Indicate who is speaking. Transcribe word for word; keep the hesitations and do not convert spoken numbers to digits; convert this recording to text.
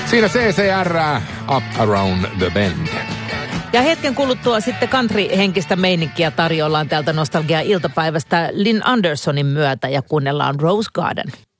Speaker 1: Siinä C C R, Up Around the Bend.
Speaker 2: Ja hetken kuluttua sitten country-henkistä meininkiä tarjollaan täältä Nostalgia-iltapäivästä Lynn Andersonin myötä ja kuunnellaan Rose Garden.